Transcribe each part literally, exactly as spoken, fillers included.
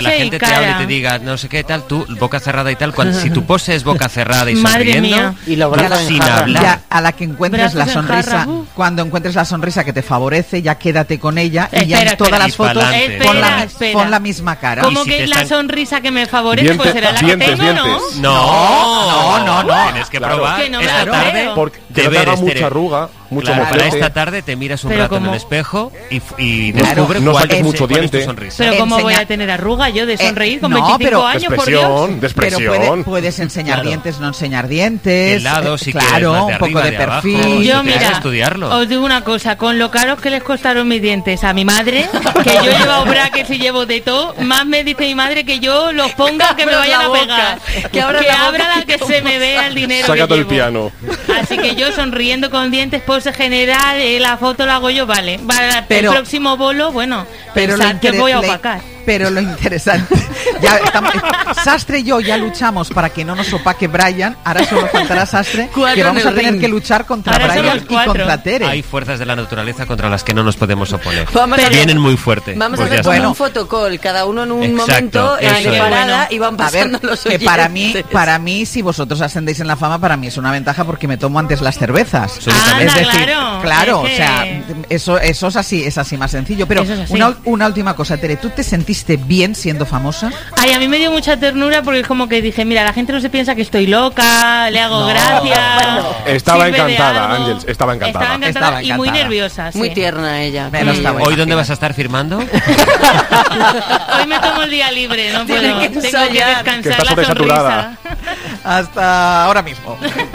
la gente cara. te hable y te diga no sé qué tal, tú boca cerrada y tal, cuando, si tu pose es boca cerrada y Madre sonriendo mía. Y lo tú brazos en sin jarra. hablar. Ya, a la que encuentres la Brazos en sonrisa, jarra, uh. cuando encuentres la sonrisa que te favorece, ya quédate con ella y ya Espera, en todas espera. las fotos Pa'lante. pon, la, Espera, mi- espera. pon la misma cara. Como Y si que te es la están- sonrisa que me favorece, Dientes, pues será la dientes, que tengo, dientes. ¿no? No, no, no, no. Tienes que Claro. probar Que no me esta lo tarde. creo. Porque que no te Deberes, haga mucha Tere. arruga, mucho Claro, para moflete. esta tarde te miras un Pero rato en como- el espejo y, y Claro, descubre no cuál, saques es, mucho cuál es tu diente. sonrisa. Pero ¿cómo Enseña- voy a tener arruga yo de sonreír con no, veinticinco pero- años, por Expresión, Dios? de Pero expresión. puede- puedes enseñar Claro. dientes, no enseñar dientes. El lado, eh, si quieres, claro, más de un poco arriba, de de abajo. perfil. Yo, Yo, tienes que mira, estudiarlo. os digo una cosa, con lo caros que les costaron mis dientes a mi madre, que yo he llevado brackets y llevo de todo, más me dice mi madre que yo los ponga que me abras vayan la a boca, pegar. que abras la boca abra y la que como se me vea el dinero Sácate que el llevo. piano. Así que yo sonriendo con dientes, pose general, eh, la foto la hago yo, vale. Para Pero- el próximo bolo, bueno, Pero lo, pensad que intere- voy a le- opacar. pero lo interesante, ya estamos, Sastre y yo ya luchamos para que no nos opaque Brian, ahora solo faltará Sastre, Cuatro que en vamos el a tener ring. que luchar contra Ahora Brian somos y cuatro. contra Tere. Hay fuerzas de la naturaleza contra las que no nos podemos oponer. Vamos a ver- Vienen muy fuerte. Vamos Pues a hacer ya como está. Bueno. un fotocall, cada uno en un Exacto, momento, eso en es. separada, y van A ver, pasando los que oyentes. para mí, para mí, si vosotros ascendéis en la fama, para mí es una ventaja porque me tomo antes las cervezas. Absolutamente. Es decir, Claro, claro, es o sea, que- eso, eso es así, es así más sencillo. Pero Eso es así. una, una última cosa, Tere, ¿tú te sentiste bien siendo famosa? Ay, a mí me dio mucha ternura porque es como que dije, mira, la gente no se piensa que estoy loca, le hago No. gracia. Estaba sirve de encantada, algo. Ángels, estaba encantada. Estaba encantada Estaba y muy encantada. nerviosa. Sí. Muy tierna ella. Me lo Mm. estaba ¿Hoy dónde imaginando. vas a estar firmando? Hoy me tomo el día libre, no Tiene puedo. que Tengo que ensayar. descansar Que está la sobresaturada. sonrisa. Hasta ahora mismo.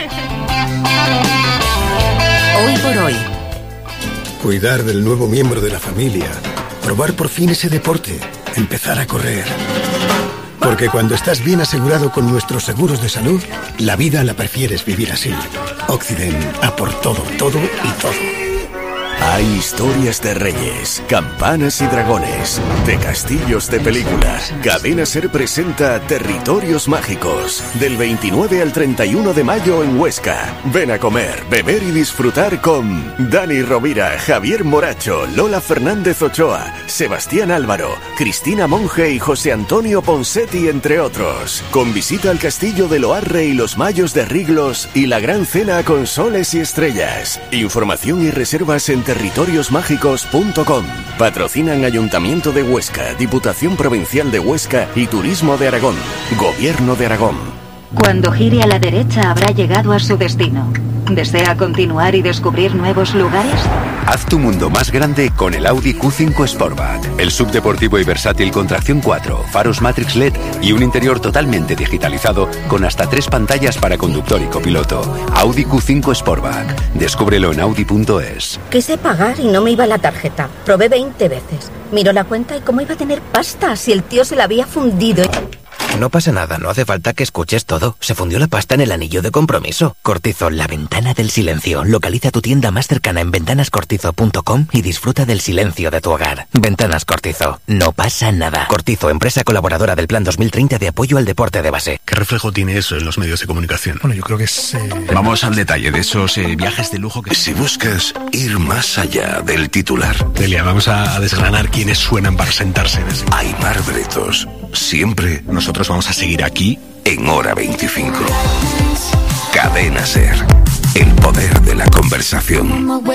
Hoy por hoy. Cuidar del nuevo miembro de la familia. Probar por fin ese deporte. Empezar a correr. Porque cuando estás bien asegurado con nuestros seguros de salud, la vida la prefieres vivir así. Occident, a por todo, todo y todo. Hay historias de reyes, campanas y dragones, de castillos de película. Cadena Ser presenta Territorios Mágicos, del veintinueve al treinta y uno de mayo en Huesca. Ven a comer, beber y disfrutar con Dani Rovira, Javier Moracho, Lola Fernández Ochoa, Sebastián Álvaro, Cristina Monge y José Antonio Ponsetti, entre otros. Con visita al castillo de Loarre y los Mayos de Riglos y la gran cena con soles y estrellas. Información y reservas en territorios mágicos punto com. Patrocinan Ayuntamiento de Huesca, Diputación Provincial de Huesca y Turismo de Aragón. Gobierno de Aragón. Cuando gire a la derecha habrá llegado a su destino. ¿Desea continuar y descubrir nuevos lugares? Haz tu mundo más grande con el Audi Q cinco Sportback. El subdeportivo y versátil con tracción cuatro, faros Matrix L E D y un interior totalmente digitalizado con hasta tres pantallas para conductor y copiloto. Audi Q cinco Sportback. Descúbrelo en audi punto es. Quise pagar y no me iba la tarjeta. Probé veinte veces. Miró la cuenta y cómo iba a tener pasta si el tío se la había fundido. No pasa nada, no hace falta que escuches todo. Se fundió la pasta en el anillo de compromiso. Cortizo, la ventana del silencio. Localiza tu tienda más cercana en ventanas cortizo punto com y disfruta del silencio de tu hogar. Ventanas Cortizo. No pasa nada. Cortizo, empresa colaboradora del Plan dos mil treinta de apoyo al deporte de base. ¿Qué reflejo tiene eso en los medios de comunicación? Bueno, yo creo que es... Eh... Vamos al detalle de esos eh, viajes de lujo que... Si buscas ir más allá del titular... Delia, vamos a, a desgranar quiénes suenan para sentarse en ese... Aimar Bretos. Siempre... Nosotros vamos a seguir aquí en Hora veinticinco. Cadena Ser. El poder de la conversación.